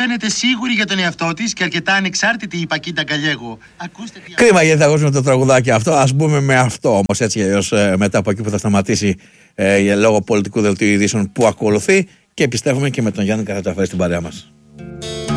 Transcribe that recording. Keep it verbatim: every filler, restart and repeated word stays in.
φαίνεται σίγουρη για τον εαυτό της και αρκετά ανεξάρτητη η Πακίτα Γκαλιέγο. Ακούστε τι... Κρίμα γιατί θα ακούσουμε το τραγουδάκι αυτό. Ας μπούμε με αυτό όμως, έτσι κι αλλιώς, μετά από εκεί που θα σταματήσει ε, λόγω πολιτικού δελτίου ειδήσεων που ακολουθεί, και πιστεύουμε και με τον Γιάννη Καρατζαφέρη στην παρέα μας.